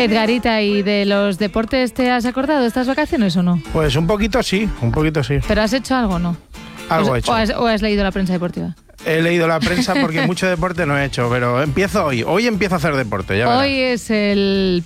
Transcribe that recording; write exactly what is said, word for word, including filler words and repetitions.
Edgarita, ¿y de los deportes te has acordado estas vacaciones o no? Pues un poquito sí, un poquito sí. ¿Pero has hecho algo o no? Algo o, he hecho. O has, ¿O has leído la prensa deportiva? He leído la prensa porque mucho deporte no he hecho, pero empiezo hoy. Hoy empiezo a hacer deporte, ya verás. Hoy es el